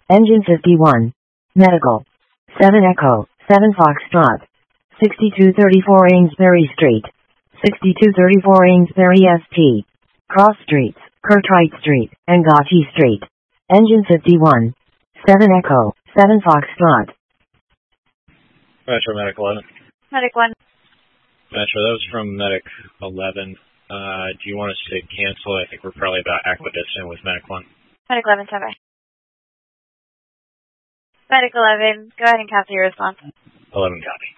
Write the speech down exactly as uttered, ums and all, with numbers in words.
Engine fifty-one. Medical. seven Echo, seven Foxtrot. sixty-two thirty-four Amesbury Street. sixty-two thirty-four Amesbury S T. Cross Streets, Cartwright Street, and Gauchee Street. Engine fifty-one. seven Echo, seven Foxtrot. Metro Medic eleven. Medic one. Metro, that was from Medic eleven. Uh, do you want us to cancel? I think we're probably about equidistant with Medic one. Medic eleven, standby. Medic eleven, go ahead and cancel your response. eleven copy.